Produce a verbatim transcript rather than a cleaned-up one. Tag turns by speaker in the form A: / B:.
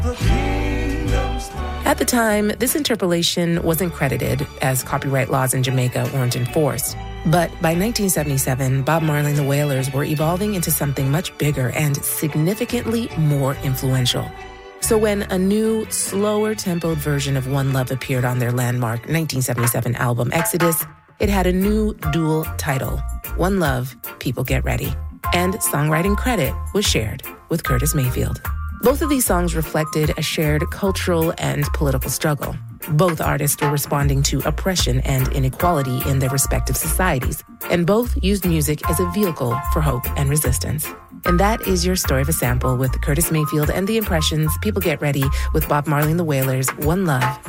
A: At the time, this interpolation wasn't credited, as copyright laws in Jamaica weren't enforced. But by nineteen seventy-seven, Bob Marley and the Wailers were evolving into something much bigger and significantly more influential. So when a new, slower-tempoed version of One Love appeared on their landmark nineteen seventy-seven album Exodus, it had a new dual title, One Love, People Get Ready. And songwriting credit was shared with Curtis Mayfield. Both of these songs reflected a shared cultural and political struggle. Both artists were responding to oppression and inequality in their respective societies, and both used music as a vehicle for hope and resistance. And that is your story of a sample with Curtis Mayfield and the Impressions. People Get Ready with Bob Marley and the Wailers, One Love,